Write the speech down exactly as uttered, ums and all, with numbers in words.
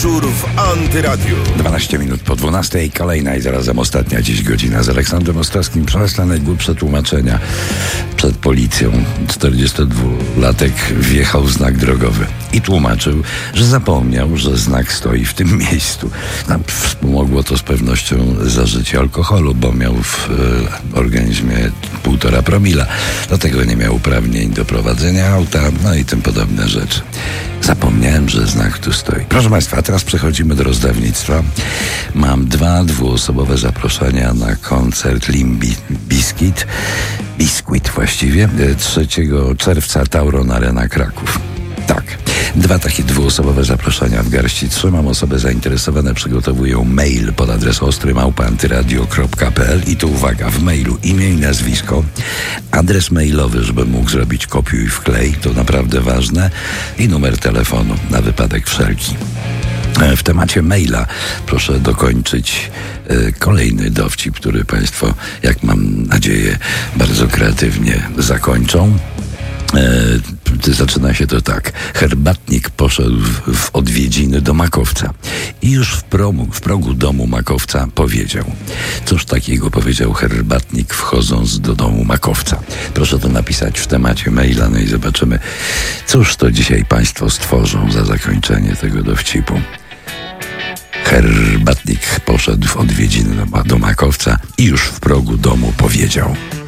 Dyżur w Antyradiu. dwanaście minut po dwunastej, kolejna i zarazem ostatnia dziś godzina z Aleksandrem Ostrowskim. Przelesne najgłupsze tłumaczenia przed policją. czterdziestodwulatek wjechał w znak drogowy i tłumaczył, że zapomniał, że znak stoi w tym miejscu. No, wspomogło to z pewnością zażycie alkoholu, bo miał w e, organizmie półtora promila. Dlatego nie miał uprawnień do prowadzenia auta, no i tym podobne rzeczy. Zapomniałem, że znak tu stoi. Proszę Państwa, a teraz przechodzimy do rozdawnictwa. Mam dwa dwuosobowe zaproszenia na koncert Limbi Bizkit, Biskuit właściwie, trzeciego czerwca Tauron Arena Kraków. Tak, dwa takie dwuosobowe zaproszenia w garści trzymam. Osoby zainteresowane przygotowują mail pod adres ostry małpa antyradio kropka p l i tu uwaga, w mailu imię i nazwisko, adres mailowy, żebym mógł zrobić kopiuj wklej, to naprawdę ważne, i numer telefonu na wypadek wszelki. W temacie maila proszę dokończyć y, kolejny dowcip, który Państwo, jak mam nadzieję, bardzo kreatywnie zakończą. E, zaczyna się to tak. Herbatnik poszedł w, w odwiedziny do makowca i już w, promu, w progu domu makowca powiedział: cóż takiego powiedział herbatnik, wchodząc do domu makowca. Proszę to napisać w temacie maila, no i zobaczymy, cóż to dzisiaj Państwo stworzą za zakończenie tego dowcipu. Herbatnik poszedł w odwiedziny do, do makowca i już w progu domu powiedział: